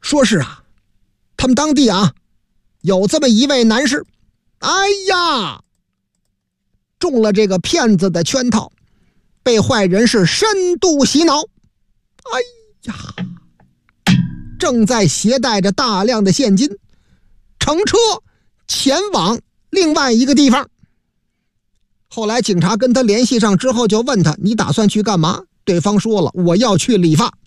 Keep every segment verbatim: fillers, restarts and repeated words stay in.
说是啊，他们当地啊有这么一位男士，哎呀，中了这个骗子的圈套，被坏人是深度洗脑，哎呀，正在携带着大量的现金乘车前往另外一个地方。后来警察跟他联系上之后，就问他，你打算去干嘛？对方说了，我要去理发。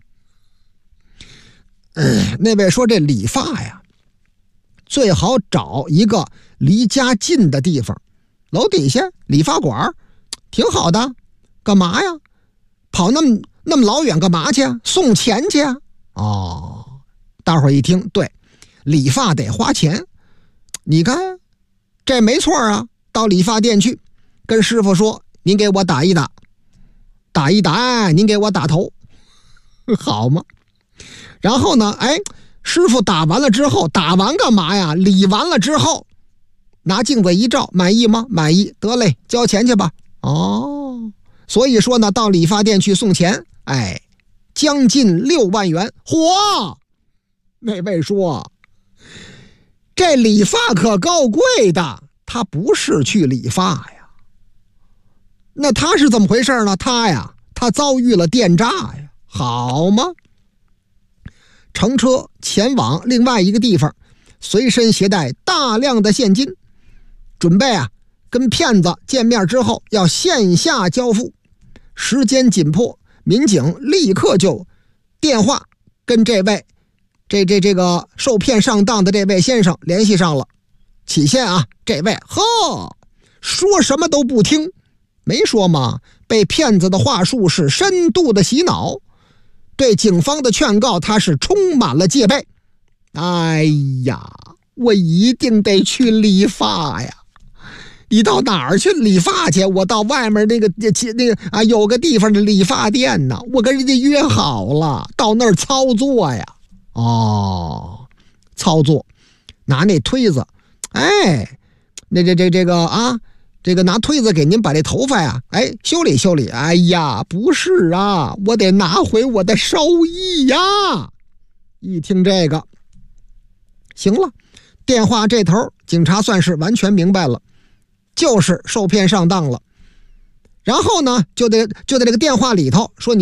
嗯，那位说这理发呀，最好找一个离家近的地方，楼底下理发馆挺好的。干嘛呀？跑那么那么老远干嘛去啊？送钱去啊？哦，大伙儿一听，对，理发得花钱。你看这没错啊，到理发店去跟师傅说，您给我打一打，打一打，哎，您给我打头，好吗？然后呢，哎，师傅打完了之后，打完干嘛呀？理完了之后，拿镜子一照，满意吗？满意，得嘞，交钱去吧。哦，所以说呢，到理发店去送钱，哎，将近六万元。嚯！那位说，这理发可够贵的，他不是去理发呀。那他是怎么回事呢？他呀，他遭遇了电诈呀，好吗？乘车前往另外一个地方，随身携带大量的现金，准备啊跟骗子见面之后要线下交付。时间紧迫，民警立刻就电话跟这位这这这个受骗上当的这位先生联系上了。起先啊，这位呵说什么都不听，没说吗？被骗子的话术是深度的洗脑，对警方的劝告他是充满了戒备。哎呀，我一定得去理发呀！你到哪儿去理发去？我到外面那个那个啊，有个地方的理发店呢，我跟人家约好了，到那儿操作呀。哦，操作，拿那推子，哎，那这这这个啊，这个拿推子给您把这头发呀，哎，修理修理。哎呀，不是啊，我得拿回我的收益呀！一听这个，行了，电话这头警察算是完全明白了，就是受骗上当了。然后呢，就得就在这个电话里头说，你